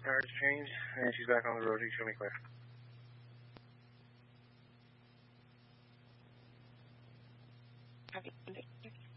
Tires changed, and she's back on the road. You show me clear. Okay.